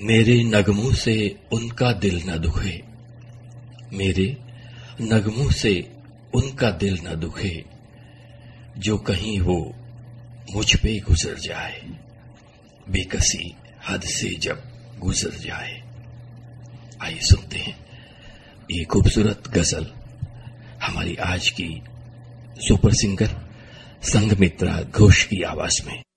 मेरे नगमों से उनका दिल न दुखे, मेरे नगमों से उनका दिल न दुखे, जो कहीं वो मुझ पे गुजर जाए, बेकसी हद से जब गुजर जाए। आइए सुनते हैं ये खूबसूरत गजल हमारी आज की सुपर सिंगर संघमित्रा घोष की आवाज में।